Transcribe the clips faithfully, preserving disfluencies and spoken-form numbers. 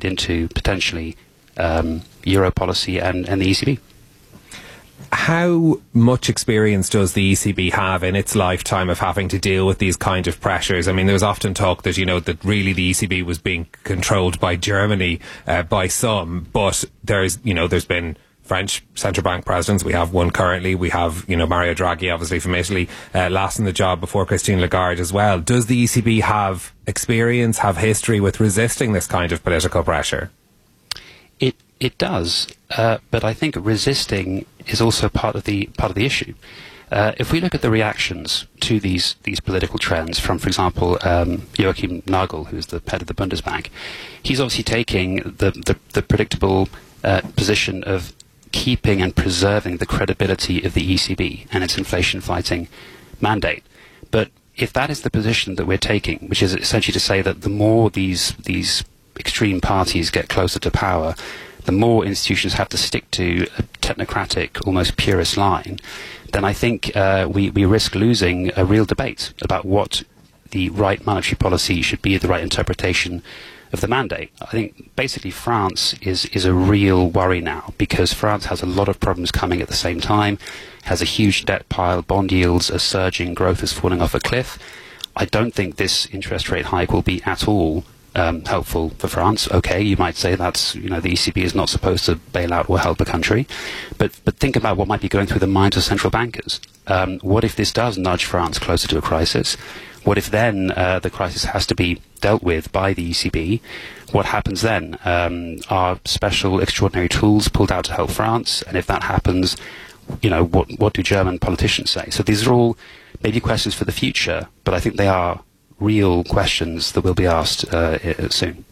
feed into potentially um, Euro policy and, and the E C B. How much experience does the E C B have in its lifetime of having to deal with these kind of pressures? I mean, there was often talk that, you know, that really the E C B was being controlled by Germany, uh, by some, but there's, you know, there's been French central bank presidents. We have one currently. We have, you know, Mario Draghi, obviously from Italy, uh, last in the job before Christine Lagarde as well. Does the E C B have experience, have history with resisting this kind of political pressure? It it does, uh, but I think resisting is also part of the part of the issue. Uh, if we look at the reactions to these these political trends from, for example, um, Joachim Nagel, who's the head of the Bundesbank, he's obviously taking the the, the predictable uh, position of keeping and preserving the credibility of the E C B and its inflation-fighting mandate. But if that is the position that we're taking, which is essentially to say that the more these these extreme parties get closer to power, the more institutions have to stick to a technocratic, almost purist line, then I think uh, we, we risk losing a real debate about what the right monetary policy should be, the right interpretation of the mandate. I think basically France is, is a real worry now, because France has a lot of problems coming at the same time, has a huge debt pile, bond yields are surging, growth is falling off a cliff. I don't think this interest rate hike will be at all Um, helpful for France. Okay, you might say that's, you know, the E C B is not supposed to bail out or help a country, but but think about what might be going through the minds of central bankers. Um, what if this does nudge France closer to a crisis? What if then uh, the crisis has to be dealt with by the E C B? What happens then? Um, are special extraordinary tools pulled out to help France? And if that happens, you know, what what do German politicians say? So these are all maybe questions for the future, but I think they are real questions that will be asked uh, soon.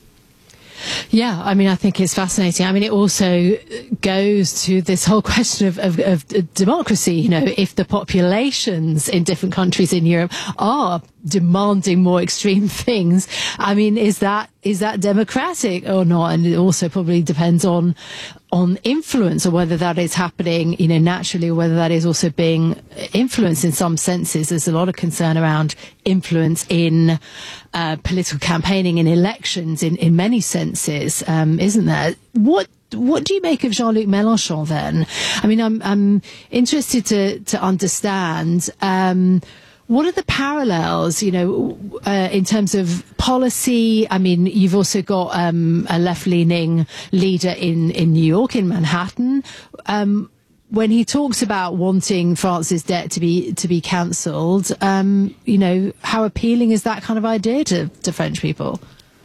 Yeah, I mean, I think it's fascinating. I mean, it also goes to this whole question of, of, of democracy. You know, if the populations in different countries in Europe are demanding more extreme things, I mean, is that is that democratic or not? And it also probably depends on on influence, or whether that is happening, you know, naturally, or whether that is also being influenced in some senses. There's a lot of concern around influence in uh, political campaigning in elections in, in many senses, um, isn't there? What What do you make of Jean-Luc Mélenchon then? I mean, I'm I'm interested to to understand um, what are the parallels, you know, uh, in terms of policy. I mean, you've also got um, a left-leaning leader in in New York, in Manhattan. Um, when he talks about wanting France's debt to be to be cancelled, um, you know, how appealing is that kind of idea to, to French people?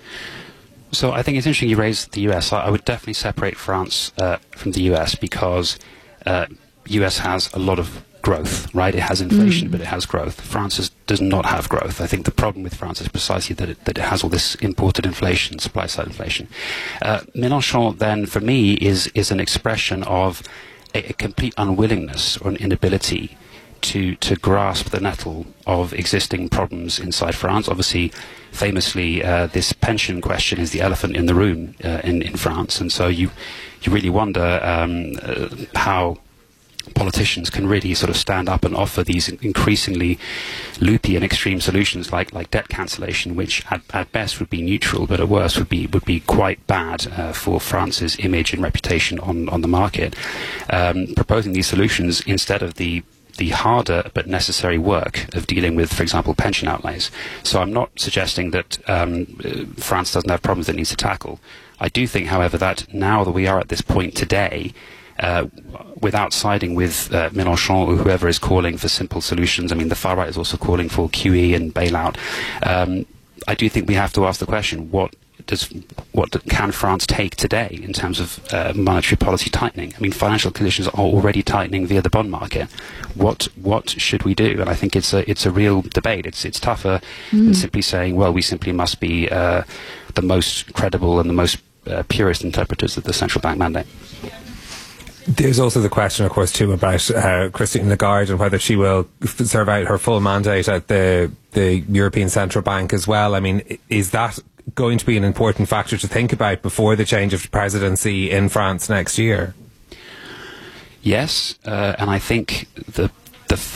So I think it's interesting you raised the U S. I, I would definitely separate France uh, from the U S, because uh, U S has a lot of growth, right? It has inflation, mm. but it has growth. France is, does not have growth. I think the problem with France is precisely that it, that it has all this imported inflation, supply-side inflation. Uh, Mélenchon, then, for me, is, is an expression of a, a complete unwillingness or an inability to to grasp the nettle of existing problems inside France. Obviously, famously, uh, this pension question is the elephant in the room uh, in, in France, and so you, you really wonder um, uh, how politicians can really sort of stand up and offer these increasingly loopy and extreme solutions like like debt cancellation, which at, at best would be neutral, but at worst would be would be quite bad uh, for France's image and reputation on on the market. Um, proposing these solutions instead of the the harder but necessary work of dealing with, for example, pension outlays. So I'm not suggesting that um, France doesn't have problems that it needs to tackle. I do think, however, that now that we are at this point today, Uh, without siding with uh, Mélenchon or whoever is calling for simple solutions. I mean, the far right is also calling for Q E and bailout. Um, I do think we have to ask the question: What does what can France take today in terms of uh, monetary policy tightening? I mean, financial conditions are already tightening via the bond market. What what should we do? And I think it's a it's a real debate. It's it's tougher mm. than simply saying, well, we simply must be uh, the most credible and the most uh, purist interpreters of the central bank mandate. There's also the question, of course, too, about uh, Christine Lagarde and whether she will f- serve out her full mandate at the the European Central Bank as well. I mean, is that going to be an important factor to think about before the change of presidency in France next year? Yes, uh, and I think the the fact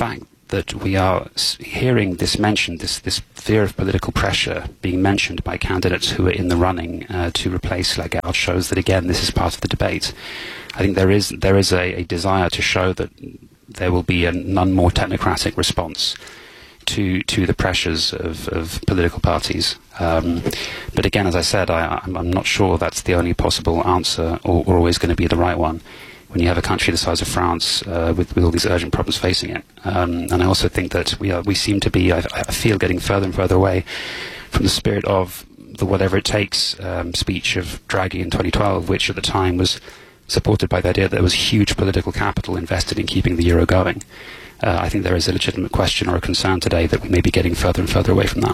that we are hearing this mentioned, this, this fear of political pressure being mentioned by candidates who are in the running uh, to replace Lagarde shows that, again, this is part of the debate. I think there is there is a, a desire to show that there will be a none more technocratic response to to the pressures of, of political parties. Um, but again, as I said, I, I'm, I'm not sure that's the only possible answer or, or always going to be the right one when you have a country the size of France uh, with, with all these urgent problems facing it. Um, and I also think that we are we seem to be, I, I feel, getting further and further away from the spirit of the whatever it takes um, speech of Draghi in twenty twelve, which at the time was supported by the idea that there was huge political capital invested in keeping the euro going. Uh, I think there is a legitimate question or a concern today that we may be getting further and further away from that.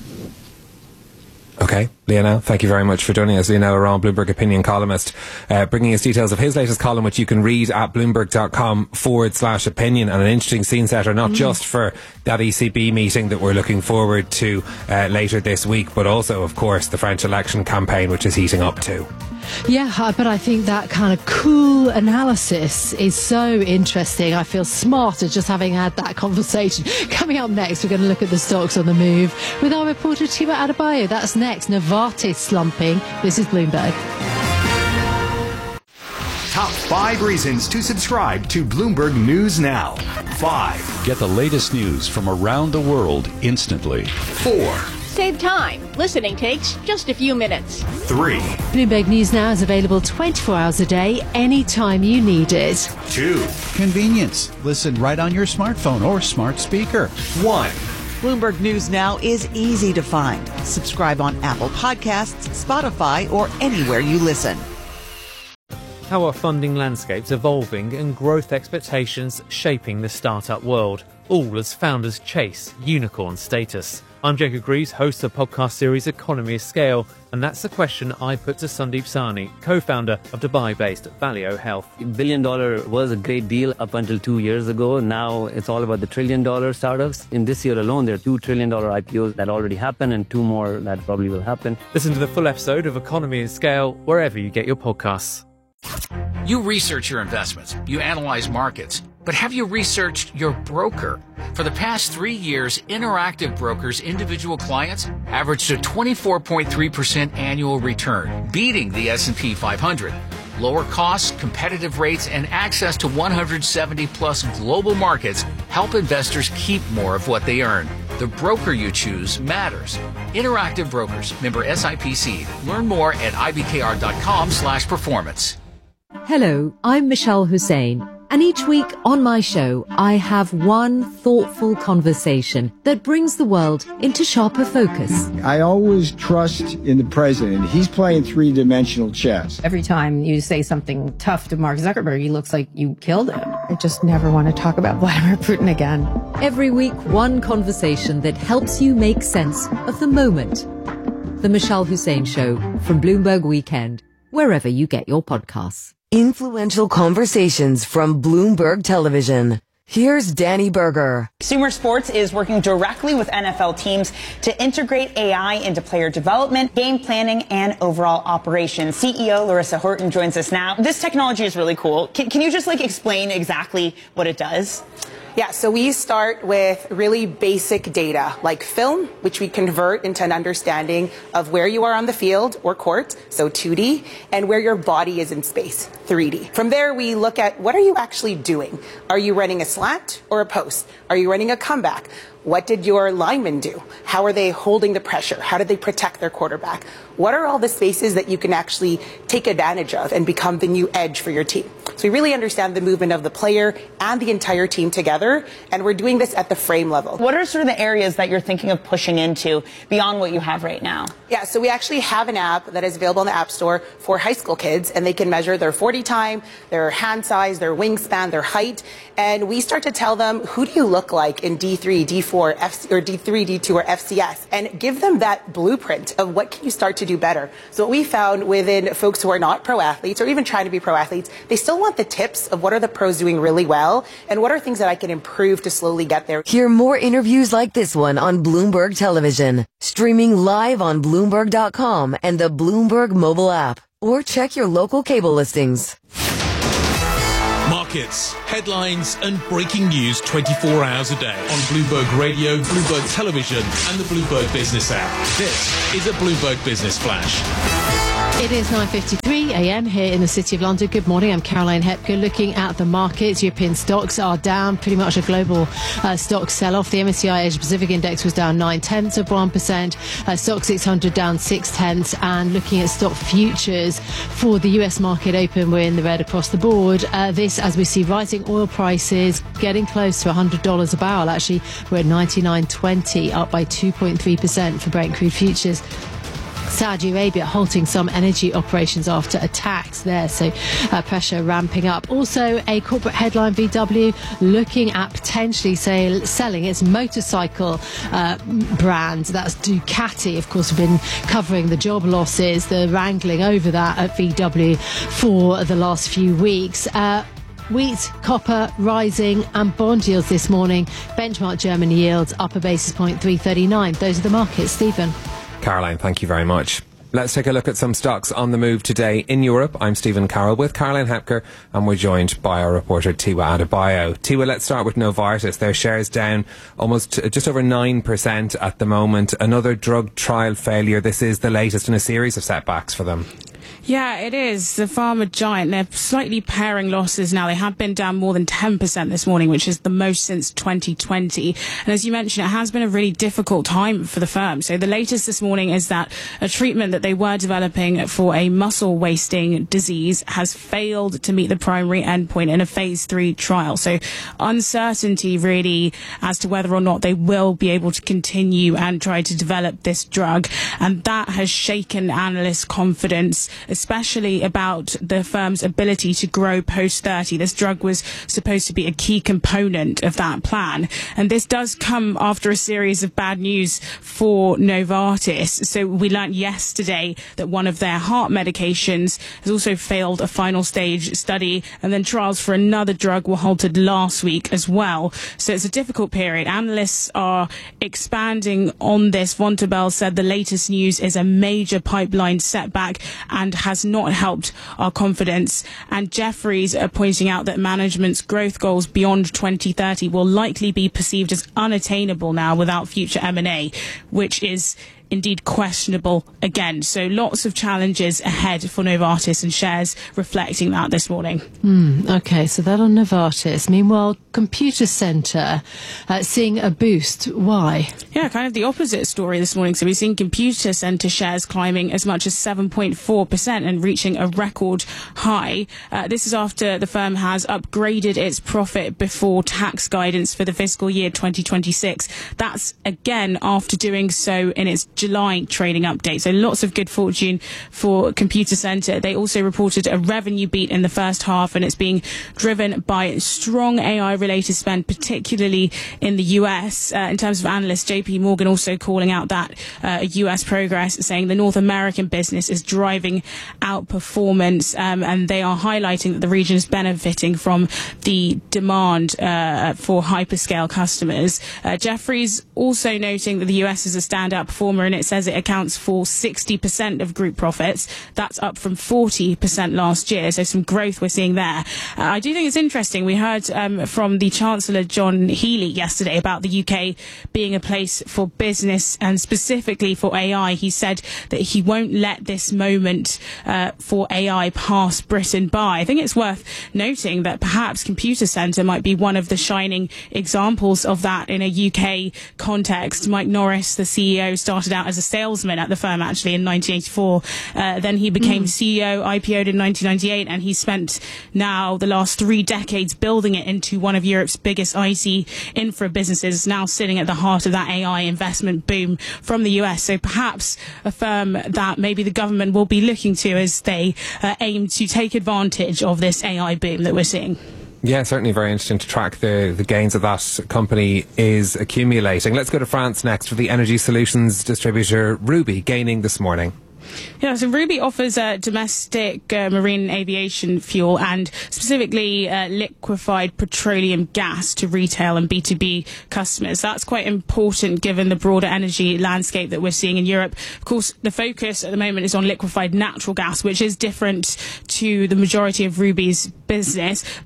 Okay, Lionel, thank you very much for joining us. Lionel Aron, Bloomberg opinion columnist, uh, bringing us details of his latest column, which you can read at bloomberg.com forward slash opinion, and an interesting scene setter, not mm. just for that E C B meeting that we're looking forward to uh, later this week, but also, of course, the French election campaign, which is heating up too. Yeah, but I think that kind of cool analysis is so interesting. I feel smarter just having had that conversation. Coming up next, we're going to look at the stocks on the move with our reporter Chiba Adebayo. That's next. Novartis slumping. This is Bloomberg. Top five reasons to subscribe to Bloomberg News Now. Five. Get the latest news from around the world instantly. Four. Save time. Listening takes just a few minutes. Three. Bloomberg News Now is available twenty-four hours a day, anytime you need it. Two. Convenience. Listen right on your smartphone or smart speaker. One. Bloomberg News Now is easy to find. Subscribe on Apple Podcasts, Spotify, or anywhere you listen. How are funding landscapes evolving and growth expectations shaping the startup world, all as founders chase unicorn status? I'm Jacob Greaves, host of the podcast series Economy of Scale, and that's the question I put to Sandeep Sahni, co-founder of Dubai-based Valeo Health. Billion dollar was a great deal up until two years ago. Now it's all about the trillion dollar startups. In this year alone, there are two trillion dollar I P Os that already happened and two more that probably will happen. Listen to the full episode of Economy of Scale wherever you get your podcasts. You research your investments, you analyze markets, but have you researched your broker? For the past three years, Interactive Brokers' individual clients averaged a twenty-four point three percent annual return, beating the S and P five hundred. Lower costs, competitive rates, and access to one hundred seventy plus global markets help investors keep more of what they earn. The broker you choose matters. Interactive Brokers, member S I P C. Learn more at ibkr.com slash performance. Hello, I'm Michelle Hussein, and each week on my show, I have one thoughtful conversation that brings the world into sharper focus. I always trust in the president. He's playing three-dimensional chess. Every time you say something tough to Mark Zuckerberg, he looks like you killed him. I just never want to talk about Vladimir Putin again. Every week, one conversation that helps you make sense of the moment. The Michelle Hussein Show from Bloomberg Weekend, wherever you get your podcasts. Influential conversations from Bloomberg Television. Here's Danny Berger. Consumer Sports is working directly with N F L teams to integrate A I into player development, game planning, and overall operations. C E O Larissa Horton joins us now. This technology is really cool. Can, can you just like explain exactly what it does? Yeah, so we start with really basic data like film, which we convert into an understanding of where you are on the field or court, so two D, and where your body is in space, three D. From there, we look at what are you actually doing? Are you running a slant or a post? Are you running a comeback? What did your linemen do? How are they holding the pressure? How did they protect their quarterback? What are all the spaces that you can actually take advantage of and become the new edge for your team? So we really understand the movement of the player and the entire team together, and we're doing this at the frame level. What are sort of the areas that you're thinking of pushing into beyond what you have right now? Yeah, so we actually have an app that is available in the App Store for high school kids, and they can measure their forty time, their hand size, their wingspan, their height, and we start to tell them, who do you look like in D three, D four, F C, or D three, D two, or F C S, and give them that blueprint of what can you start to do better. So what we found within folks who are not pro athletes or even trying to be pro athletes, they still want the tips of what are the pros doing really well and what are things that I can improve to slowly get there. Hear more interviews like this one on Bloomberg Television, streaming live on Bloomberg dot com and the Bloomberg mobile app, or check your local cable listings. Mark markets, headlines and breaking news twenty-four hours a day on Bloomberg Radio, Bloomberg Television and the Bloomberg Business app. This is a Bloomberg Business Flash. It is nine fifty-three a m here in the City of London. Good morning, I'm Caroline Hepker. Looking at the markets, European stocks are down, pretty much a global uh, stock sell-off. The M S C I Asia Pacific Index was down nine tenths of one percent, uh, Stock six hundred down six tenths, and looking at stock futures for the U S market open, we're in the red across the board. Uh, this, as we see rising oil prices, getting close to one hundred dollars a barrel. Actually, we're at ninety-nine twenty, up by two point three percent for Brent crude futures. Saudi Arabia halting some energy operations after attacks there, so uh, pressure ramping up. Also, a corporate headline, V W looking at potentially say, selling its motorcycle uh, brand. That's Ducati. Of course, we've been covering the job losses, the wrangling over that at V W for the last few weeks. Uh, Wheat, copper rising, and bond yields this morning. Benchmark German yields up a basis point, three thirty-nine. Those are the markets. Stephen. Caroline, thank you very much. Let's take a look at some stocks on the move today in Europe. I'm Stephen Carroll with Caroline Hepker, and we're joined by our reporter Tiwa Adebayo. Tiwa, let's start with Novartis. Their shares down almost just over nine percent at the moment. Another drug trial failure. This is the latest in a series of setbacks for them. Yeah, it is. The pharma giant, they're slightly paring losses now. They have been down more than ten percent this morning, which is the most since twenty twenty. And as you mentioned, it has been a really difficult time for the firm. So the latest this morning is that a treatment that they were developing for a muscle wasting disease has failed to meet the primary endpoint in a phase three trial. So uncertainty really as to whether or not they will be able to continue and try to develop this drug. And that has shaken analysts' confidence, especially about the firm's ability to grow post thirty. This drug was supposed to be a key component of that plan. And this does come after a series of bad news for Novartis. So we learned yesterday that one of their heart medications has also failed a final stage study, and then trials for another drug were halted last week as well. So it's a difficult period. Analysts are expanding on this. Vontobel said the latest news is a major pipeline setback and has not helped our confidence. And Jefferies are pointing out that management's growth goals beyond twenty thirty will likely be perceived as unattainable now without future M and A, which is indeed questionable again. So lots of challenges ahead for Novartis, and shares reflecting that this morning. Mm, okay, so that on Novartis. Meanwhile, Computer Centre uh, seeing a boost. Why? Yeah, kind of the opposite story this morning. So we've seen Computer Centre shares climbing as much as seven point four percent and reaching a record high. Uh, this is after the firm has upgraded its profit before tax guidance for the fiscal year twenty twenty-six. That's again after doing so in its July trading update. So lots of good fortune for Computer Centre. They also reported a revenue beat in the first half, and it's being driven by strong A I related spend, particularly in the U S. Uh, in terms of analysts, J P Morgan also calling out that uh, U S progress, saying the North American business is driving outperformance, um, and they are highlighting that the region is benefiting from the demand uh, for hyperscale customers. Uh, Jefferies also noting that the U S is a standout performer, and it says it accounts for sixty percent of group profits. That's up from forty percent last year, so some growth we're seeing there. Uh, I do think it's interesting. We heard um, from the Chancellor John Healey yesterday about the U K being a place for business, and specifically for A I. He said that he won't let this moment uh, for A I pass Britain by. I think it's worth noting that perhaps Computer Centre might be one of the shining examples of that in a U K context. Mike Norris, the C E O, started out as a salesman at the firm actually in nineteen eighty-four. Uh, then he became mm. C E O, I P O'd in nineteen ninety-eight, and he spent now the last three decades building it into one of Europe's biggest I T infra businesses, now sitting at the heart of that A I investment boom from the U S. So perhaps a firm that maybe the government will be looking to as they uh, aim to take advantage of this A I boom that we're seeing. Yeah, certainly very interesting to track the, the gains that that company is accumulating. Let's go to France next for the energy solutions distributor Ruby, gaining this morning. Yeah, so Ruby offers uh, domestic uh, marine aviation fuel and specifically uh, liquefied petroleum gas to retail and B two B customers. That's quite important given the broader energy landscape that we're seeing in Europe. Of course, the focus at the moment is on liquefied natural gas, which is different to the majority of Ruby's business, but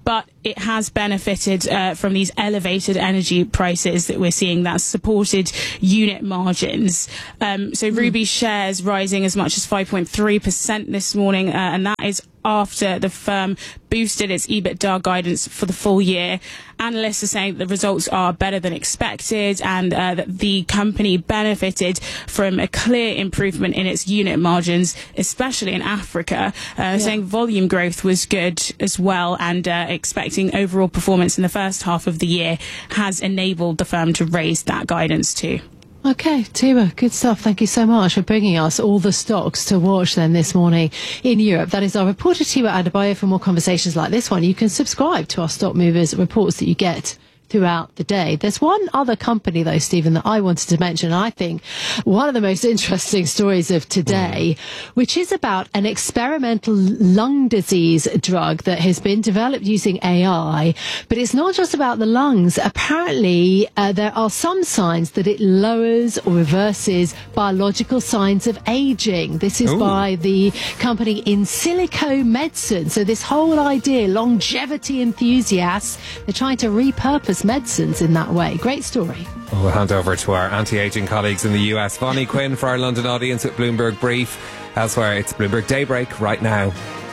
it has benefited uh, from these elevated energy prices that we're seeing. That's supported unit margins. Um, so mm. Ruby shares rising as much as five point three percent this morning, uh, and that is after the firm boosted its EBITDA guidance for the full year. Analysts are saying that the results are better than expected, and uh, that the company benefited from a clear improvement in its unit margins, especially in Africa, uh, yeah. saying volume growth was good as well, and uh, expecting overall performance in the first half of the year has enabled the firm to raise that guidance too. Okay, Tiwa, good stuff. Thank you so much for bringing us all the stocks to watch then this morning in Europe. That is our reporter, Tiwa Adebayo. For more conversations like this one, you can subscribe to our Stock Movers reports that you get throughout the day. There's one other company, though, Stephen, that I wanted to mention. I think one of the most interesting stories of today, which is about an experimental lung disease drug that has been developed using A I. But it's not just about the lungs. Apparently, uh, there are some signs that it lowers or reverses biological signs of aging. This is Ooh. by the company In Silico Medicine. So this whole idea, longevity enthusiasts, they're trying to repurpose medicines in that way. Great story. We'll hand over to our anti-aging colleagues in the U S. Vonnie Quinn for our London audience at Bloomberg Brief. Elsewhere, it's Bloomberg Daybreak right now.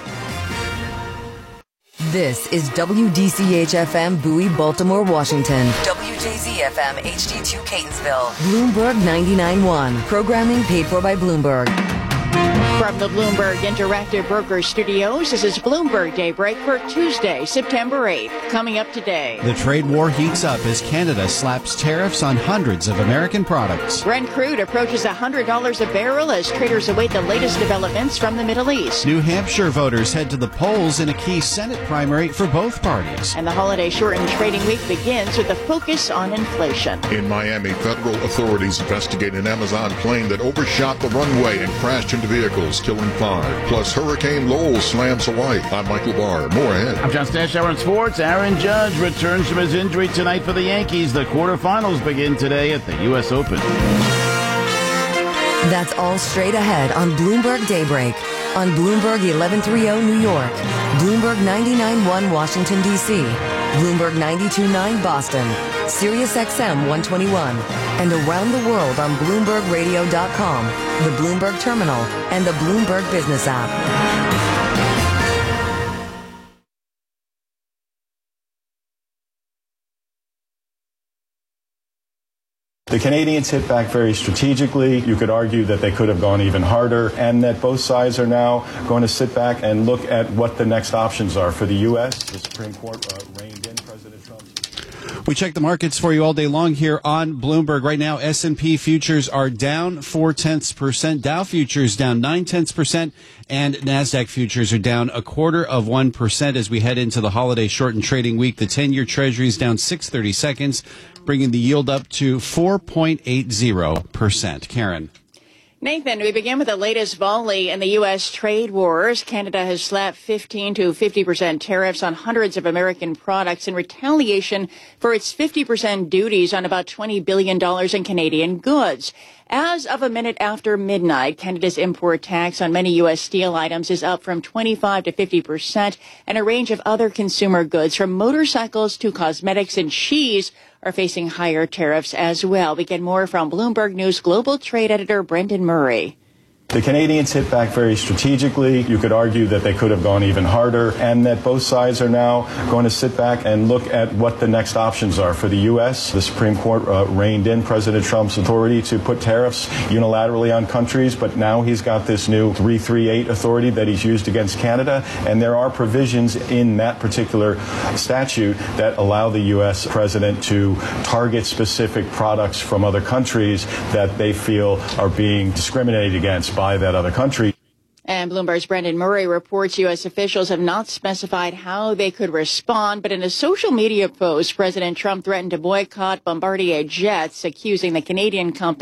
This is W D C H F M Bowie, Baltimore, Washington. W J Z F M H D two Catonsville. Bloomberg ninety-nine point one. Programming paid for by Bloomberg. From the Bloomberg Interactive Brokers Studios, this is Bloomberg Daybreak for Tuesday, September eighth. Coming up today. The trade war heats up as Canada slaps tariffs on hundreds of American products. Brent crude approaches one hundred dollars a barrel as traders await the latest developments from the Middle East. New Hampshire voters head to the polls in a key Senate primary for both parties. And the holiday shortened trading week begins with a focus on inflation. In Miami, federal authorities investigate an Amazon plane that overshot the runway and crashed into vehicles, killing five. Plus, Hurricane Lowell slams Hawaii. I'm Michael Barr. More ahead. I'm John Stashower in sports. Aaron Judge returns from his injury tonight for the Yankees. The quarterfinals begin today at the U S Open. That's all straight ahead on Bloomberg Daybreak. On Bloomberg eleven thirty New York, Bloomberg ninety-nine point one Washington, D C, Bloomberg ninety-two point nine Boston, Sirius X M one twenty-one, and around the world on Bloomberg Radio dot com, the Bloomberg Terminal, and the Bloomberg Business app. The Canadians hit back very strategically. You could argue that they could have gone even harder, and that both sides are now going to sit back and look at what the next options are for the U S. The Supreme Court uh, reined in President Trump. We check the markets for you all day long here on Bloomberg. Right now, S and P futures are down four tenths percent. Dow futures down nine tenths percent. And NASDAQ futures are down a quarter of one percent as we head into the holiday shortened trading week. The ten-year Treasury is down six thirty seconds, bringing the yield up to four point eight zero percent. Karen. Nathan, we begin with the latest volley in the U S trade wars. Canada has slapped fifteen to fifty percent tariffs on hundreds of American products in retaliation for its fifty percent duties on about twenty billion dollars in Canadian goods. As of a minute after midnight, Canada's import tax on many U S steel items is up from twenty-five to fifty percent, and a range of other consumer goods from motorcycles to cosmetics and cheese are facing higher tariffs as well. We get more from Bloomberg News Global Trade Editor Brendan Murray. The Canadians hit back very strategically. You could argue that they could have gone even harder, and that both sides are now going to sit back and look at what the next options are for the U S. The Supreme Court uh, reined in President Trump's authority to put tariffs unilaterally on countries, but now he's got this new three thirty-eight authority that he's used against Canada, and there are provisions in that particular statute that allow the U S president to target specific products from other countries that they feel are being discriminated against by that other country. And Bloomberg's Brendan Murray reports U S officials have not specified how they could respond, but in a social media post, President Trump threatened to boycott Bombardier jets, accusing the Canadian company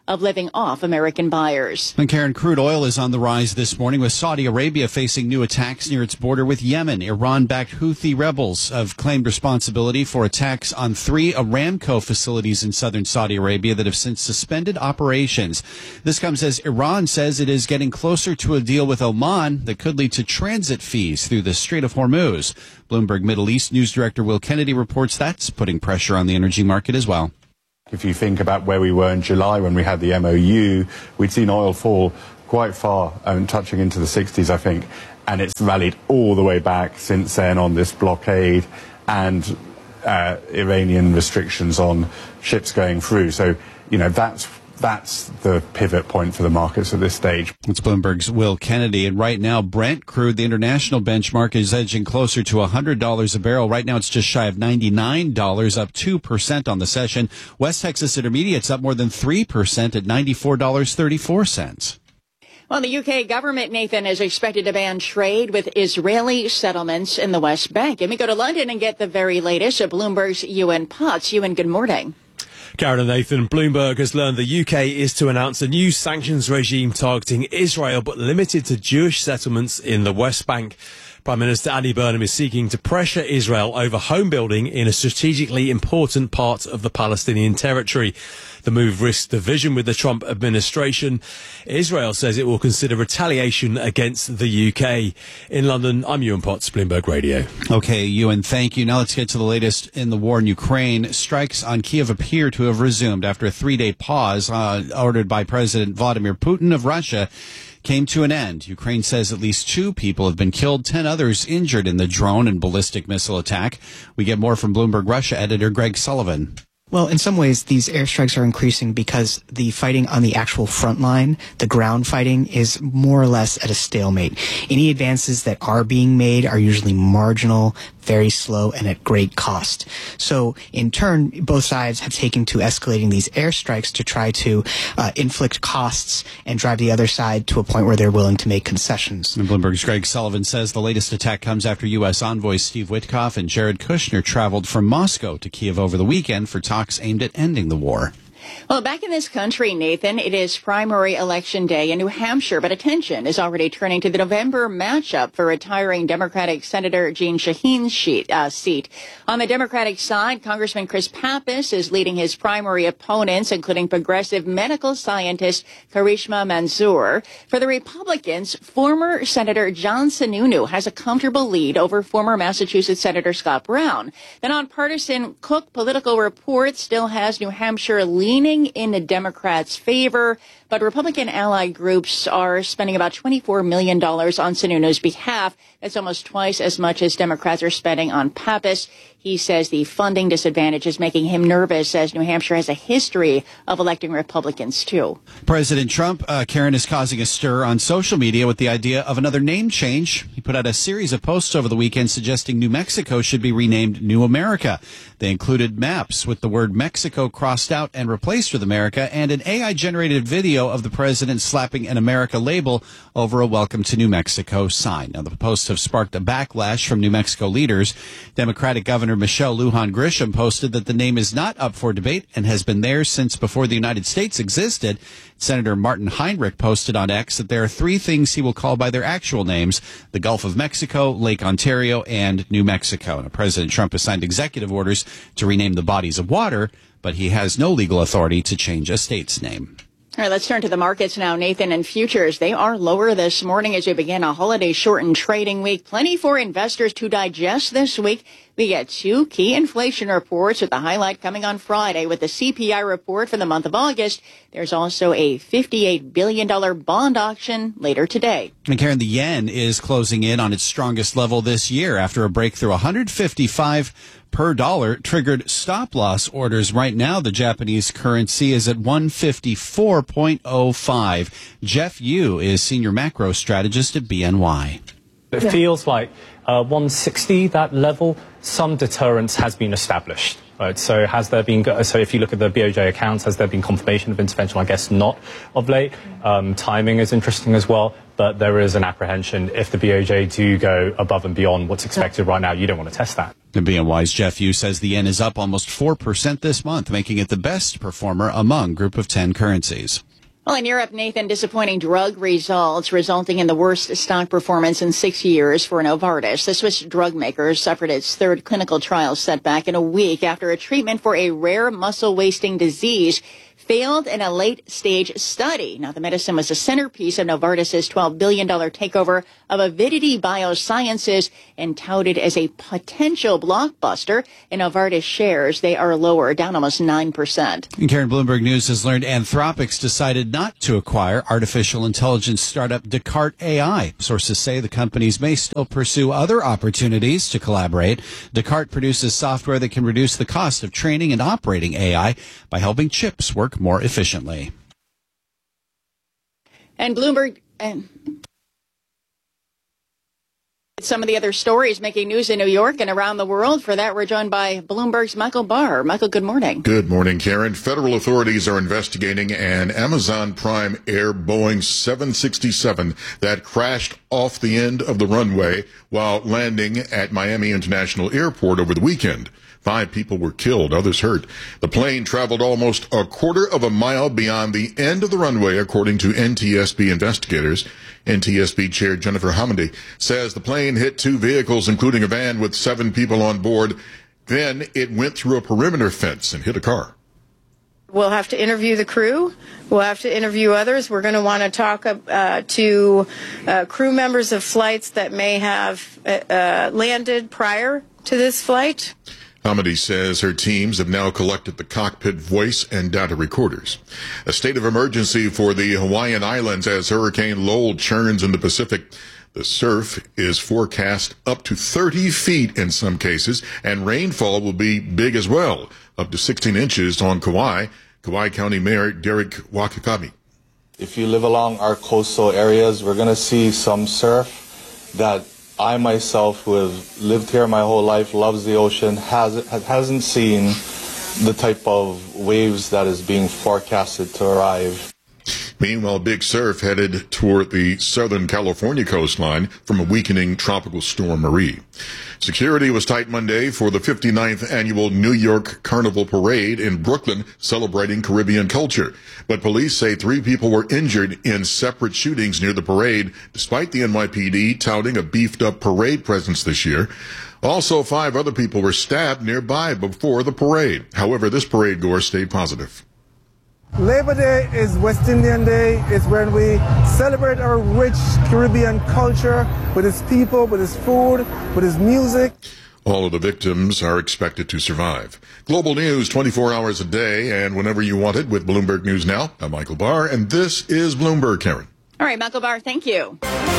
of living off American buyers. And Karen, crude oil is on the rise this morning, with Saudi Arabia facing new attacks near its border with Yemen. Iran-backed Houthi rebels have claimed responsibility for attacks on three Aramco facilities in southern Saudi Arabia that have since suspended operations. This comes as Iran says it is getting closer to a deal with Oman that could lead to transit fees through the Strait of Hormuz. Bloomberg Middle East News Director Will Kennedy reports that's putting pressure on the energy market as well. If you think about where we were in July when we had the M O U, we'd seen oil fall quite far, um, touching into the sixties, I think, and it's rallied all the way back since then on this blockade and uh, Iranian restrictions on ships going through. So, you know, that's That's the pivot point for the markets at this stage. It's Bloomberg's Will Kennedy. And right now, Brent crude, the international benchmark, is edging closer to one hundred dollars a barrel. Right now, it's just shy of ninety-nine dollars, up two percent on the session. West Texas Intermediate's up more than three percent at ninety-four dollars and thirty-four cents. Well, the U K government, Nathan, is expected to ban trade with Israeli settlements in the West Bank. And we go to London and get the very latest at Bloomberg's Ewan Potts. Ewan, good morning. Karen and Nathan, Bloomberg has learned the U K is to announce a new sanctions regime targeting Israel, but limited to Jewish settlements in the West Bank. Prime Minister Andy Burnham is seeking to pressure Israel over home building in a strategically important part of the Palestinian territory. The move risks division with the Trump administration. Israel says it will consider retaliation against the U K. In London, I'm Ewan Potts, Bloomberg Radio. Okay, Ewan, thank you. Now let's get to the latest in the war in Ukraine. Strikes on Kiev appear to have resumed after a three-day pause uh, ordered by President Vladimir Putin of Russia came to an end. Ukraine says at least two people have been killed, ten others injured in the drone and ballistic missile attack. We get more from Bloomberg Russia editor Greg Sullivan. Well, in some ways, these airstrikes are increasing because the fighting on the actual front line, the ground fighting, is more or less at a stalemate. Any advances that are being made are usually marginal, very slow, and at great cost. So, in turn, both sides have taken to escalating these airstrikes to try to uh, inflict costs and drive the other side to a point where they're willing to make concessions. And Bloomberg's Greg Sullivan says the latest attack comes after U S envoys Steve Witkoff and Jared Kushner traveled from Moscow to Kiev over the weekend for talks aimed at ending the war. Well, back in this country, Nathan, it is primary election day in New Hampshire, but attention is already turning to the November matchup for retiring Democratic Senator Jeanne Shaheen's sheet, uh, seat. On the Democratic side, Congressman Chris Pappas is leading his primary opponents, including progressive medical scientist Karishma Mansour. For the Republicans, former Senator John Sununu has a comfortable lead over former Massachusetts Senator Scott Brown. The nonpartisan Cook Political Report still has New Hampshire leading leaning in the Democrats' favor, but Republican allied groups are spending about twenty-four million dollars on Sununu's behalf. That's almost twice as much as Democrats are spending on Pappas. He says the funding disadvantage is making him nervous, as New Hampshire has a history of electing Republicans, too. President Trump, uh, Karen, is causing a stir on social media with the idea of another name change. He put out a series of posts over the weekend suggesting New Mexico should be renamed New America. They included maps with the word Mexico crossed out and replaced with America, and an A I-generated video of the president slapping an America label over a Welcome to New Mexico sign. Now, the posts have sparked a backlash from New Mexico leaders. Democratic Governor Michelle Lujan Grisham posted that the name is not up for debate and has been there since before the United States existed. Senator Martin Heinrich posted on X that there are three things he will call by their actual names: the Gulf of Mexico, Lake Ontario, and New Mexico. Now, President Trump has signed executive orders to rename the bodies of water, but he has no legal authority to change a state's name. All right, let's turn to the markets now, Nathan. And futures, they are lower this morning as we begin a holiday-shortened trading week. Plenty for investors to digest this week. We get two key inflation reports, with the highlight coming on Friday with the C P I report for the month of August. There's also a fifty-eight billion dollars bond auction later today. And Karen, the yen is closing in on its strongest level this year after a breakthrough one hundred fifty-five per dollar triggered stop-loss orders. Right now, the Japanese currency is at one fifty-four point oh five. Jeff Yu is senior macro strategist at B N Y. It feels like uh, one sixty, that level, some deterrence has been established. Right? So has there been, so if you look at the B O J accounts, has there been confirmation of intervention? I guess not of late. Um, timing is interesting as well. but there is an apprehension if the B O J do go above and beyond what's expected right now, you don't want to test that. The B N Y's Jeff Yu says the yen is up almost four percent this month, making it the best performer among Group of ten currencies. Well, in Europe, Nathan, disappointing drug results resulting in the worst stock performance in six years for Novartis. The Swiss drug maker suffered its third clinical trial setback in a week after a treatment for a rare muscle wasting disease failed in a late-stage study. Now, the medicine was a centerpiece of Novartis' twelve billion dollars takeover of Avidity Biosciences and touted as a potential blockbuster. In Novartis shares, they are lower, down almost nine percent. And Karen, Bloomberg News has learned Anthropic's decided not to acquire artificial intelligence startup Descartes A I. Sources say the companies may still pursue other opportunities to collaborate. Descartes produces software that can reduce the cost of training and operating A I by helping chips work more efficiently. And Bloomberg, and some of the other stories making news in New York and around the world. For that, we're joined by Bloomberg's Michael Barr. Michael, good morning. Good morning, Karen. Federal authorities are investigating an Amazon Prime Air Boeing seven sixty-seven that crashed off the end of the runway while landing at Miami International Airport over the weekend. Five people were killed, others hurt. The plane traveled almost a quarter of a mile beyond the end of the runway, according to N T S B investigators. N T S B Chair Jennifer Hamady says the plane hit two vehicles, including a van with seven people on board. Then it went through a perimeter fence and hit a car. We'll have to interview the crew. We'll have to interview others. We're going to want to talk uh, to uh, crew members of flights that may have uh, landed prior to this flight. Hamady says her teams have now collected the cockpit voice and data recorders. A state of emergency for the Hawaiian Islands as Hurricane Lowell churns in the Pacific. The surf is forecast up to thirty feet in some cases, and rainfall will be big as well, up to sixteen inches on Kauai. Kauai County Mayor Derek Wakakabi. If you live along our coastal areas, we're going to see some surf that I myself, who have lived here my whole life, loves the ocean, has, hasn't seen the type of waves that is being forecasted to arrive. Meanwhile, big surf headed toward the southern California coastline from a weakening tropical storm Marie. Security was tight Monday for the fifty-ninth annual New York Carnival Parade in Brooklyn, celebrating Caribbean culture. But police say three people were injured in separate shootings near the parade, despite the N Y P D touting a beefed-up parade presence this year. Also, five other people were stabbed nearby before the parade. However, this parade goer stayed positive. Labor Day is West Indian Day. It's when we celebrate our rich Caribbean culture with its people, with its food, with its music. All of the victims are expected to survive. Global news twenty-four hours a day and whenever you want it with Bloomberg News Now. I'm Michael Barr, and this is Bloomberg, Karen. All right, Michael Barr, thank you.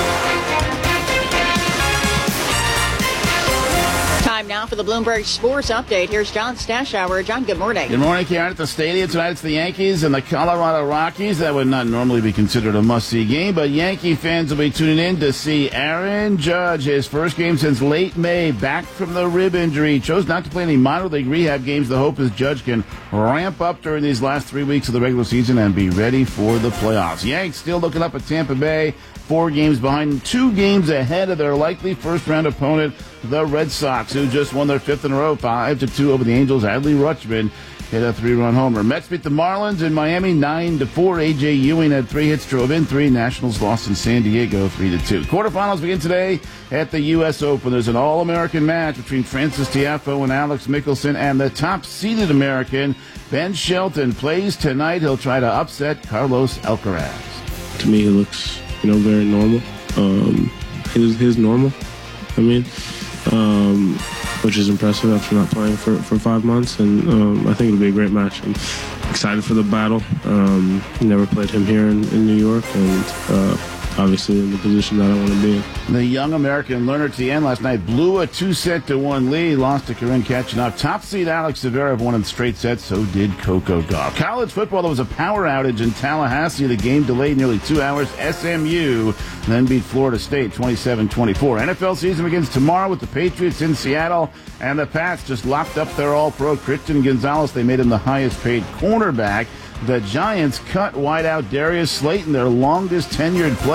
Time now for the Bloomberg Sports Update. Here's John Stashower. John, good morning. Good morning, Karen. At the stadium tonight, it's the Yankees and the Colorado Rockies. That would not normally be considered a must-see game, but Yankee fans will be tuning in to see Aaron Judge, his first game since late May, back from the rib injury. He chose not to play any minor league rehab games. The hope is Judge can ramp up during these last three weeks of the regular season and be ready for the playoffs. Yanks still looking up at Tampa Bay. Four games behind, two games ahead of their likely first-round opponent, the Red Sox, who just won their fifth in a row, five to two over the Angels. Adley Rutschman hit a three-run homer. Mets beat the Marlins in Miami nine to four. A J Ewing had three hits, drove in three. Nationals lost in San Diego three to two. Quarterfinals begin today at the U S Open. There's an All-American match between Francis Tiafoe and Alex Mickelson, and the top-seeded American Ben Shelton plays tonight. He'll try to upset Carlos Alcaraz. To me, he looks, you know, very normal. Um, his his normal. I mean. Um, which is impressive after not playing for, for five months, and um, I think it'll be a great match. I'm excited for the battle. Um, never played him here in, in New York, and uh, obviously in the position that I want to be in. The young American Leonard Tien last night blew a two-set to one lead, lost to Karen Khachanov. Top seed Alex Zverev won in straight sets, so did Coco Gauff. College football, there was a power outage in Tallahassee. The game delayed nearly two hours. S M U then beat Florida State twenty-seven twenty-four. N F L season begins tomorrow with the Patriots in Seattle, and the Pats just locked up their all-pro Christian Gonzalez. They made him the highest-paid cornerback. The Giants cut wideout Darius Slayton, their longest tenured player.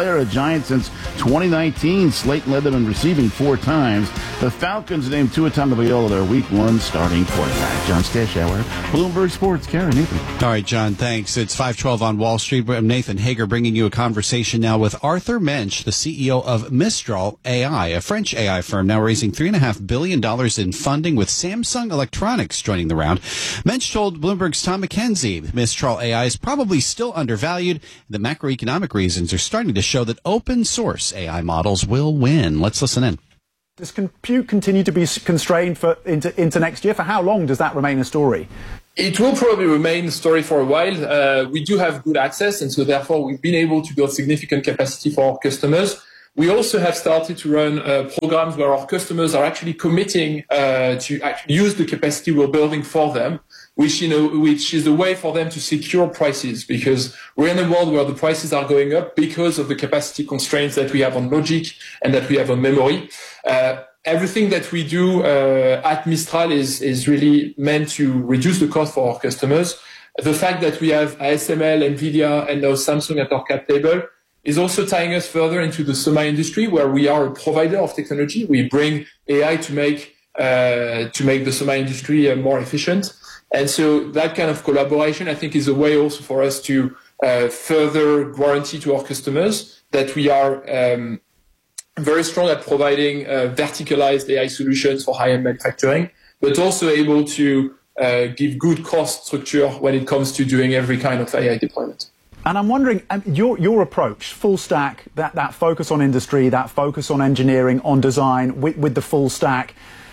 player at Giants since twenty nineteen. Slayton led them in receiving four times. The Falcons named Tua Tagovailoa their week one starting quarterback. John Stashauer, Bloomberg Sports. Karen, Nathan. All right, John, thanks. It's five twelve on Wall Street. I'm Nathan Hager bringing you a conversation now with Arthur Mensch, the C E O of Mistral A I, a French A I firm now raising three point five billion dollars in funding with Samsung Electronics joining the round. Mensch told Bloomberg's Tom McKenzie Mistral A I is probably still undervalued. The macroeconomic reasons are starting to show that open source A I models will win. Let's listen in. Does compute continue to be constrained for into, into next year? For how long does that remain a story? It will probably remain a story for a while. Uh, we do have good access, and so therefore we've been able to build significant capacity for our customers. We also have started to run uh, programs where our customers are actually committing uh, to actually use the capacity we're building for them, which, you know, which is a way for them to secure prices, because we're in a world where the prices are going up because of the capacity constraints that we have on logic and that we have on memory. Uh, everything that we do uh, at Mistral is, is really meant to reduce the cost for our customers. The fact that we have A S M L, NVIDIA, and now Samsung at our cap table is also tying us further into the semi industry, where we are a provider of technology. We bring A I to make uh, to make the semi industry uh, more efficient. And so that kind of collaboration, I think, is a way also for us to uh, further guarantee to our customers that we are um, very strong at providing uh, verticalized A I solutions for high-end manufacturing, but also able to uh, give good cost structure when it comes to doing every kind of A I deployment. And I'm wondering, um, your your approach, full stack, that, that focus on industry, that focus on engineering, on design, with, with the full stack,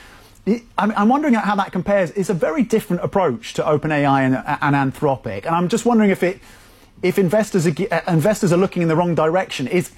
I'm, I'm wondering how that compares. It's a very different approach to OpenAI and, and Anthropic. And I'm just wondering if it, if investors are, investors are looking in the wrong direction. Is,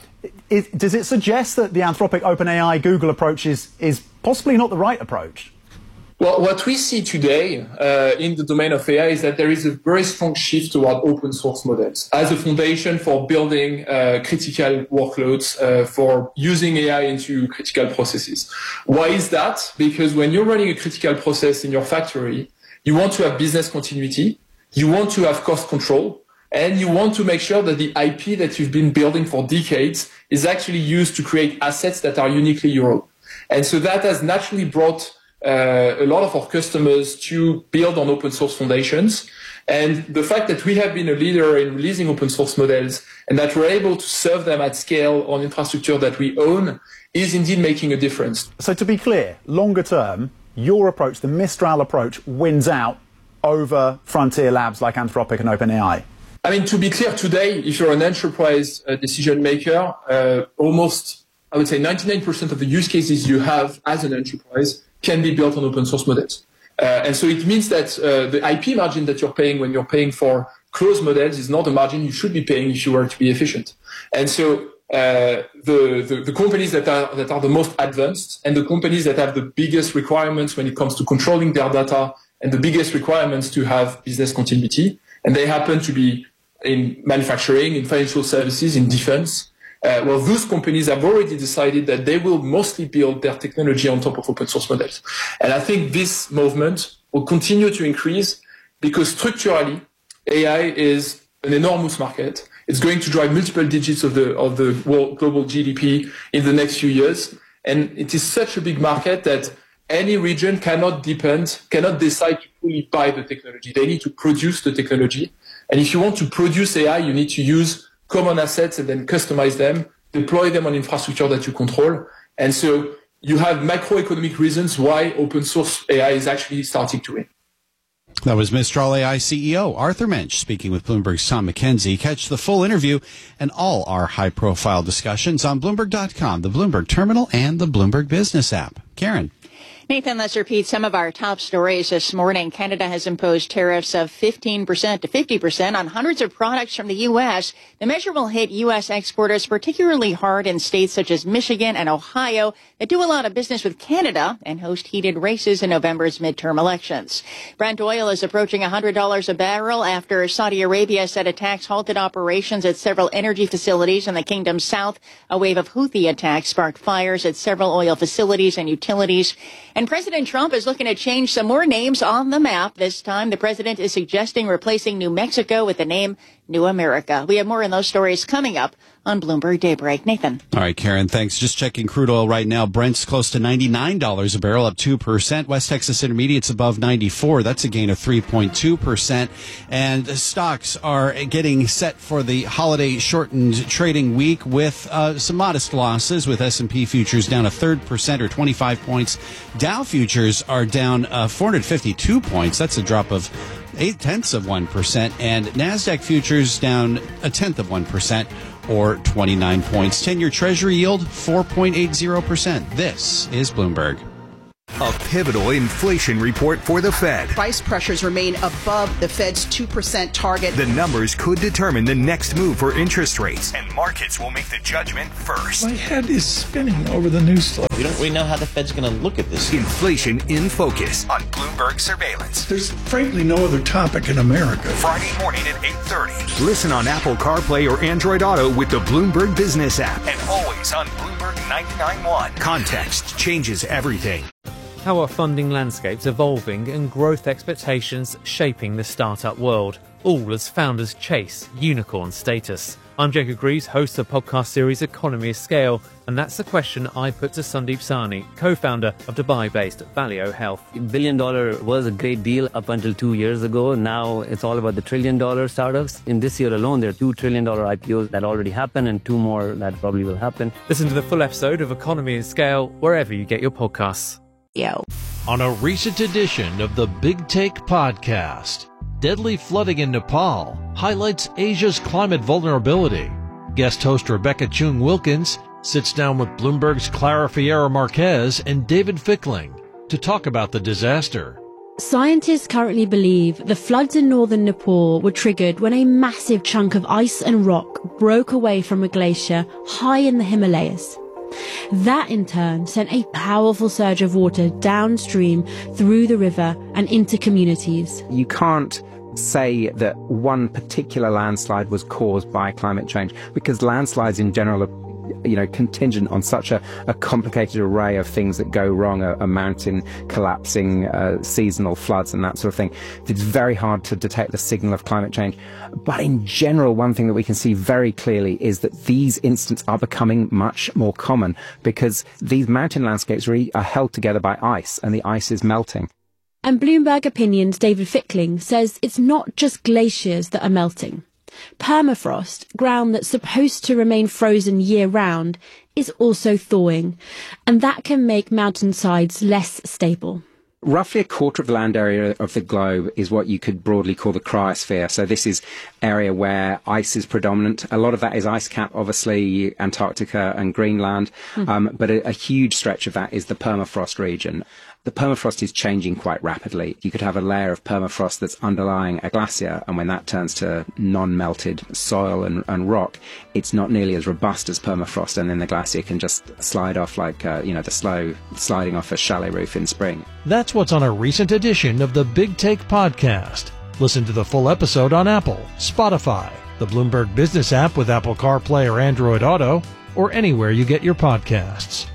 is, does it suggest that the Anthropic, OpenAI, Google approach is, is possibly not the right approach? Well, what we see today uh, in the domain of A I is that there is a very strong shift toward open source models as a foundation for building uh, critical workloads, uh, for using A I into critical processes. Why is that? Because when you're running a critical process in your factory, you want to have business continuity, you want to have cost control, and you want to make sure that the I P that you've been building for decades is actually used to create assets that are uniquely your own. And so that has naturally brought Uh, a lot of our customers to build on open source foundations. And the fact that we have been a leader in releasing open source models and that we're able to serve them at scale on infrastructure that we own is indeed making a difference. So to be clear, longer term, your approach, the Mistral approach, wins out over frontier labs like Anthropic and OpenAI. I mean, to be clear, today, if you're an enterprise uh, decision maker, uh, almost, I would say ninety-nine percent of the use cases you have as an enterprise can be built on open source models. Uh, and so it means that uh, the I P margin that you're paying when you're paying for closed models is not a margin you should be paying if you were to be efficient. And so uh, the, the, the companies that are, that are the most advanced and the companies that have the biggest requirements when it comes to controlling their data and the biggest requirements to have business continuity, and they happen to be in manufacturing, in financial services, in defense, Uh, well, those companies have already decided that they will mostly build their technology on top of open source models. And I think this movement will continue to increase because structurally, A I is an enormous market. It's going to drive multiple digits of the, of the world global G D P in the next few years. And it is such a big market that any region cannot depend, cannot decide to fully buy the technology. They need to produce the technology. And if you want to produce A I, you need to use common assets and then customize them, deploy them on infrastructure that you control. And so you have macroeconomic reasons why open source A I is actually starting to win. That was Mistral A I C E O Arthur Mensch speaking with Bloomberg's Tom McKenzie. Catch the full interview and all our high-profile discussions on Bloomberg dot com, the Bloomberg Terminal, and the Bloomberg Business app. Karen. Nathan, let's repeat some of our top stories this morning. Canada has imposed tariffs of fifteen percent to fifty percent on hundreds of products from the U S. The measure will hit U S exporters particularly hard in states such as Michigan and Ohio that do a lot of business with Canada and host heated races in November's midterm elections. Brent oil is approaching one hundred dollars a barrel after Saudi Arabia said attacks halted operations at several energy facilities in the kingdom's south. A wave of Houthi attacks sparked fires at several oil facilities and utilities. And President Trump is looking to change some more names on the map. This time, the president is suggesting replacing New Mexico with the name new America. We have more on those stories coming up on Bloomberg Daybreak. Nathan. All right, Karen, thanks. Just checking crude oil right now. Brent's close to ninety-nine dollars a barrel, up two percent. West Texas Intermediate's above ninety-four. That's a gain of three point two percent. And stocks are getting set for the holiday shortened trading week with uh, some modest losses, with S and P futures down a third percent or twenty-five points. Dow futures are down uh, four hundred fifty-two points. That's a drop of eight tenths of one percent. And NASDAQ futures down a tenth of one percent. Or twenty-nine points. ten-year Treasury yield, four point eight zero percent. This is Bloomberg. A pivotal inflation report for the Fed. Price pressures remain above the Fed's two percent target. The numbers could determine the next move for interest rates, and markets will make the judgment first. My head is spinning over the news flow. We don't really know how the Fed's going to look at this. Inflation in Focus on Bloomberg Surveillance. There's frankly no other topic in America. Friday morning at eight thirty. Listen on Apple CarPlay or Android Auto with the Bloomberg Business app. And always on Bloomberg ninety-nine point one. Context changes everything. How are funding landscapes evolving and growth expectations shaping the startup world, all as founders chase unicorn status? I'm Jacob Greaves, host of the podcast series Economy of Scale, and that's the question I put to Sandeep Sahni, co-founder of Dubai-based Valeo Health. Billion dollar was a great deal up until two years ago. Now it's all about the trillion dollar startups. In this year alone, there are two trillion dollar I P Os that already happened and two more that probably will happen. Listen to the full episode of Economy of Scale wherever you get your podcasts. Yo. On a recent edition of the Big Take podcast, deadly flooding in Nepal highlights Asia's climate vulnerability. Guest host Rebecca Chung Wilkins sits down with Bloomberg's Clara Fiera Marquez and David Fickling to talk about the disaster. Scientists currently believe the floods in northern Nepal were triggered when a massive chunk of ice and rock broke away from a glacier high in the Himalayas. That in turn sent a powerful surge of water downstream through the river and into communities. You can't say that one particular landslide was caused by climate change, because landslides in general are, you know, contingent on such a, a complicated array of things that go wrong, a, a mountain collapsing, uh, seasonal floods and that sort of thing. It's very hard to detect the signal of climate change. But in general, one thing that we can see very clearly is that these incidents are becoming much more common because these mountain landscapes really are held together by ice, and the ice is melting. And Bloomberg Opinion's David Fickling says it's not just glaciers that are melting. Permafrost, ground that's supposed to remain frozen year-round, is also thawing, and that can make mountainsides less stable. Roughly a quarter of the land area of the globe is what you could broadly call the cryosphere. So this is area where ice is predominant. A lot of that is ice cap, obviously, Antarctica and Greenland. Mm. Um, but a, a huge stretch of that is the permafrost region. The permafrost is changing quite rapidly. You could have a layer of permafrost that's underlying a glacier, and when that turns to non-melted soil and, and rock, it's not nearly as robust as permafrost, and then the glacier can just slide off like, uh, you know, the slow sliding off a chalet roof in spring. That's what's on a recent edition of the Big Take podcast. Listen to the full episode on Apple, Spotify, the Bloomberg Business app with Apple CarPlay or Android Auto, or anywhere you get your podcasts.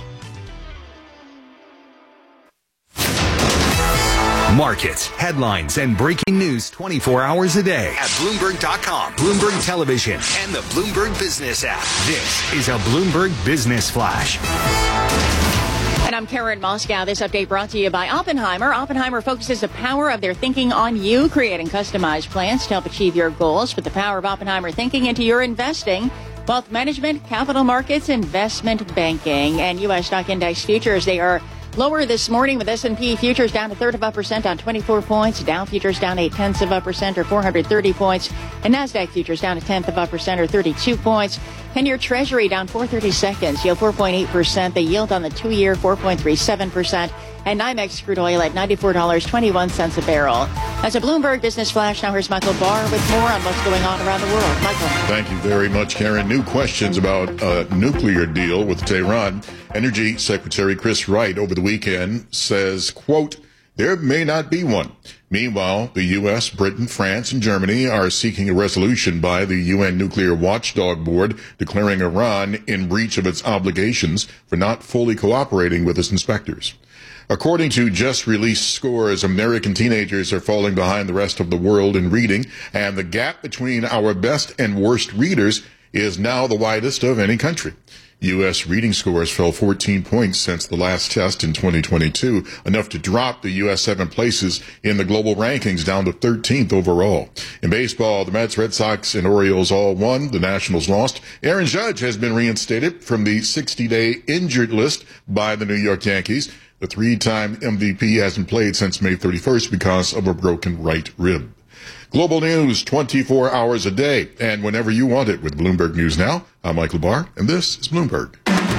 Markets, headlines, and breaking news twenty-four hours a day at Bloomberg dot com, Bloomberg Television, and the Bloomberg Business app. This is a Bloomberg Business Flash. And I'm Karen Moscow. This update brought to you by Oppenheimer. Oppenheimer focuses the power of their thinking on you, creating customized plans to help achieve your goals. Put the power of Oppenheimer thinking into your investing. Wealth management, capital markets, investment banking, and U S stock index futures. They are lower this morning, with S and P futures down a third of a percent on twenty-four points. Dow futures down eight tenths of a percent or four hundred thirty points. And NASDAQ futures down a tenth of a percent or thirty-two points. ten-year Treasury down four thirty-seconds, yield four point eight percent. The yield on the two-year four point three seven percent. And NYMEX crude oil at ninety-four dollars and twenty-one cents a barrel. That's a Bloomberg Business Flash. Now here's Michael Barr with more on what's going on around the world. Michael. Thank you very much, Karen. New questions about a nuclear deal with Tehran. Energy Secretary Chris Wright over the weekend says, quote, there may not be one. Meanwhile, the U S, Britain, France, and Germany are seeking a resolution by the U N Nuclear Watchdog Board declaring Iran in breach of its obligations for not fully cooperating with its inspectors. According to just released scores, American teenagers are falling behind the rest of the world in reading, and the gap between our best and worst readers is now the widest of any country. U S reading scores fell fourteen points since the last test in twenty twenty-two, enough to drop the U S seven places in the global rankings down to thirteenth overall. In baseball, the Mets, Red Sox, and Orioles all won. The Nationals lost. Aaron Judge has been reinstated from the sixty-day injured list by the New York Yankees. The three-time M V P hasn't played since May thirty-first because of a broken right rib. Global news twenty-four hours a day and whenever you want it with Bloomberg News Now. I'm Mike LeBar, and this is Bloomberg.